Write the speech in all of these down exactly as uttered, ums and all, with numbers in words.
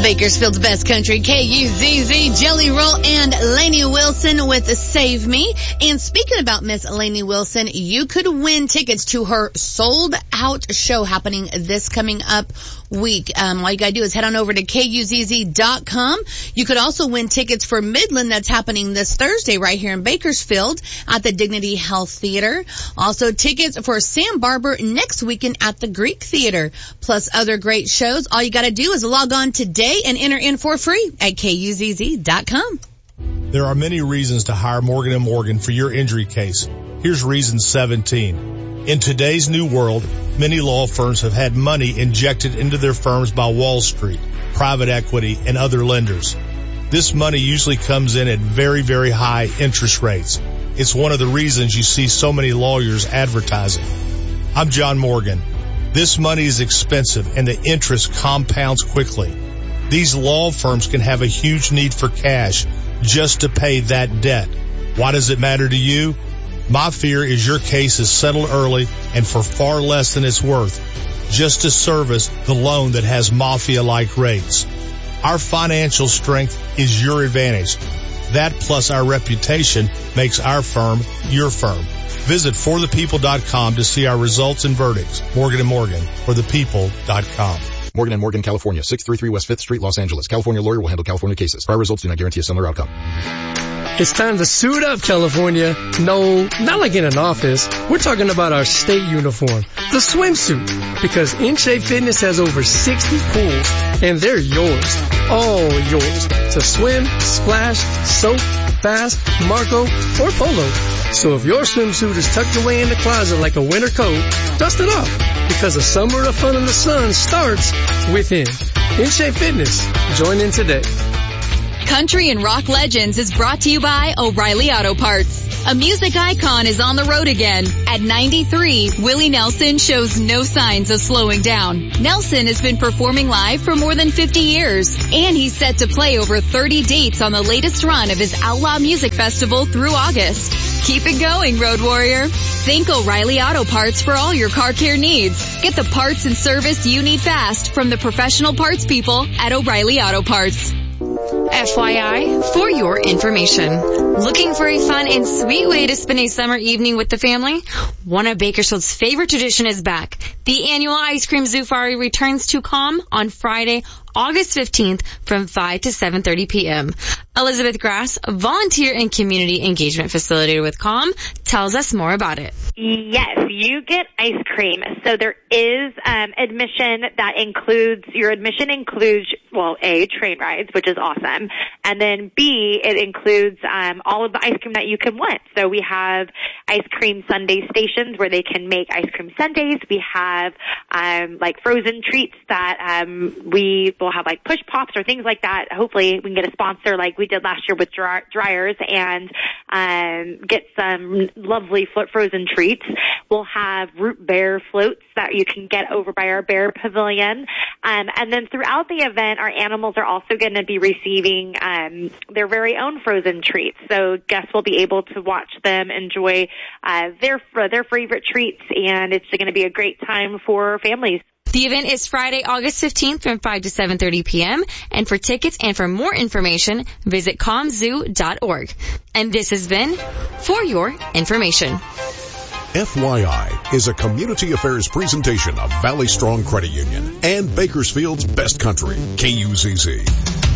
Bakersfield's Best Country, K U Z Z, Jelly Roll, and Lainey Wilson with Save Me. And speaking about Miss Lainey Wilson, you could win tickets to her sold out show happening this coming up week. Um, all you gotta do is head on over to K U Z Z dot com. You could also win tickets for Midland that's happening this Thursday right here in Bakersfield at the Dignity Health Theater. Also tickets for Sam Barber next weekend at the Greek Theater. Plus other great shows. All you gotta do is log on today and enter in for free at K U Z Z dot com. There are many reasons to hire Morgan and Morgan for your injury case. Here's reason seventeen. In today's new world, many law firms have had money injected into their firms by Wall Street, private equity, and other lenders. This money usually comes in at very, very high interest rates. It's one of the reasons you see so many lawyers advertising. I'm John Morgan. This money is expensive and the interest compounds quickly. These law firms can have a huge need for cash just to pay that debt. Why does it matter to you? My fear is your case is settled early and for far less than it's worth, just to service the loan that has mafia-like rates. Our financial strength is your advantage. That plus our reputation makes our firm your firm. Visit for the people dot com to see our results and verdicts. Morgan and Morgan, for the people dot com. Morgan and Morgan, California, six thirty-three West fifth Street, Los Angeles. California lawyer will handle California cases. Prior results do not guarantee a similar outcome. It's time to suit up, California. No, not like in an office. We're talking about our state uniform, the swimsuit. Because In Shape Fitness has over sixty pools, and they're yours. All yours. To swim, splash, soak, bass, Marco, or polo. So if your swimsuit is tucked away in the closet like a winter coat, dust it off. Because a summer of fun in the sun starts within. In Shape Fitness. Join in today. Country and Rock Legends is brought to you by O'Reilly Auto Parts. A music icon is on the road again. At ninety-three, Willie Nelson shows no signs of slowing down. Nelson has been performing live for more than fifty years, and he's set to play over thirty dates on the latest run of his Outlaw Music Festival through August. Keep it going, Road Warrior. Think O'Reilly Auto Parts for all your car care needs. Get the parts and service you need fast from the professional parts people at O'Reilly Auto Parts. F Y I, for your information. Looking for a fun and sweet way to spend a summer evening with the family? One of Bakersfield's favorite tradition is back. The annual Ice Cream Zoofari returns to Calm on Friday, August fifteenth from five to seven thirty p.m. Elizabeth Grass, volunteer and community engagement facilitator with Calm, tells us more about it. Yes, you get ice cream. So there is um, admission that includes, your admission includes, well, A, train rides, which is awesome. And then B, it includes um, all of the ice cream that you can want. So we have ice cream sundae stations where they can make ice cream sundaes. We have um, like frozen treats that um, we will have like push pops or things like that. Hopefully we can get a sponsor like we did last year with dry- dryers and um, get some lovely frozen treats. We'll have root bear floats that you can get over by our bear pavilion. Um, and then throughout the event, our animals are also going to be receiving um, their very own frozen treats. So guests will be able to watch them enjoy uh, their their favorite treats, and it's going to be a great time for families. The event is Friday, August fifteenth from five to seven thirty p.m. And for tickets and for more information, visit calm zoo dot org. And this has been For Your Information. F Y I is a community affairs presentation of Valley Strong Credit Union and Bakersfield's Best Country, K U Z Z. K U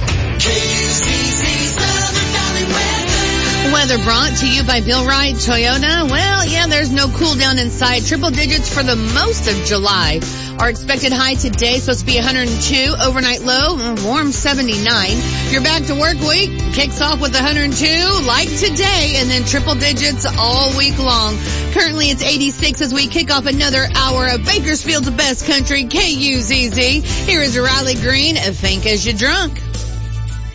Z Z Southern Valley Weather. Weather brought to you by Bill Wright Toyota. Well, yeah, there's no cool down in sight. Triple digits for the most of July. Our expected high today supposed to be one hundred two. Overnight low, warm seventy-nine. Your back to work week kicks off with one hundred two, like today, and then triple digits all week long. Currently it's eighty-six as we kick off another hour of Bakersfield's Best Country, K U Z Z. Here is Riley Green, Think As You Drunk.